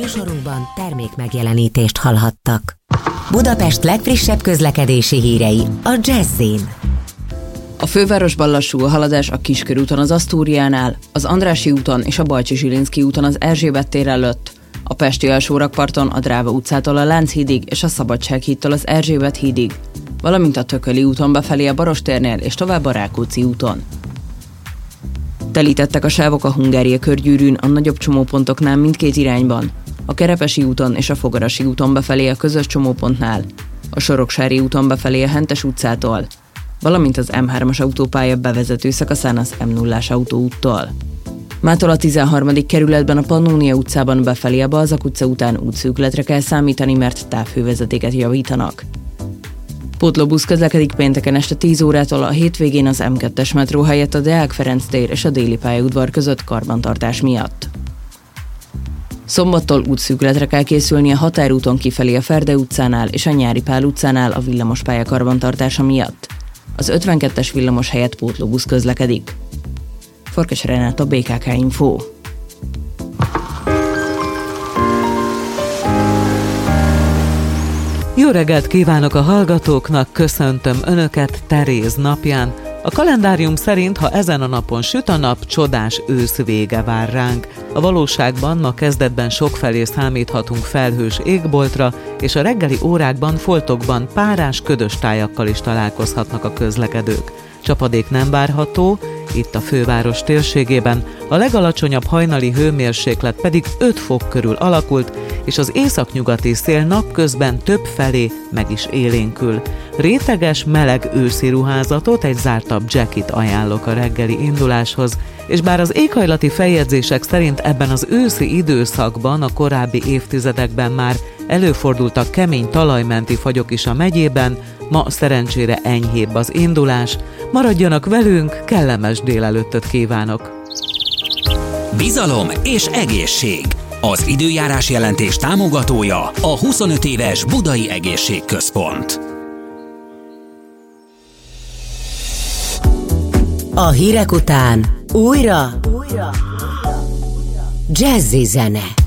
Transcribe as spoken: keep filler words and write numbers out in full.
Műsorunkban termék megjelenítést hallhattak. Budapest legfrissebb közlekedési hírei a Jazz-in. A fővárosban lassú a haladás a Kiskörúton az Asztóriánál, az Andrássy úton és a Bajcsy-Zsilinszky úton az Erzsébet tér előtt, a pesti alsórakparton a Dráva utcától a Lánchídig és a Szabadsághídtól az Erzsébet hídig, valamint a Tököli úton befelé a Barostérnél és tovább a Rákóczi úton. Telítettek a sávok a Hungária körgyűrűn a nagyobb csomópontoknál mindkét irányban, a Kerepesi úton és a Fogarasi úton befelé a közös csomópontnál, a Soroksári úton befelé a Hentes utcától, valamint az M hármas autópálya bevezető szakaszán az M nullás autóúttól. Mától a tizenharmadik kerületben a Pannónia utcában befelé a Balzak utca után útszűkületre kell számítani, mert távhővezetéket javítanak. Pótlóbusz közlekedik pénteken este tíz órától a hétvégén az M kettes metró helyett a Deák Ferenc tér és a Déli pályaudvar között karbantartás miatt. Szombattól útszűkületre kell készülni a Határúton kifelé a Ferde utcánál és a Nyári Pál utcánál a villamospálya karbantartása miatt. Az ötvenkettes villamos helyett pótlóbusz közlekedik. Farkas Renáta, bé ká ká Info. Jó reggelt kívánok a hallgatóknak, köszöntöm Önöket Teréz napján. A kalendárium szerint, ha ezen a napon süt a nap, csodás ősz vége vár ránk. A valóságban ma kezdetben sokfelé számíthatunk felhős égboltra, és a reggeli órákban, foltokban párás, ködös tájakkal is találkozhatnak a közlekedők. Csapadék nem várható, itt a főváros térségében, a legalacsonyabb hajnali hőmérséklet pedig öt fok körül alakult, és az északnyugati szél napközben több felé meg is élénkül. Réteges, meleg őszi ruházatot, egy zártabb jacket ajánlok a reggeli induláshoz, és bár az éghajlati feljegyzések szerint ebben az őszi időszakban, a korábbi évtizedekben már előfordultak kemény talajmenti fagyok is a megyében, ma szerencsére enyhébb az indulás. Maradjanak velünk, kellemes délelőttöt kívánok! Bizalom és egészség. Az időjárás jelentés támogatója a huszonöt éves Budai Egészségközpont. A hírek után újra, újra. Jazzy zene.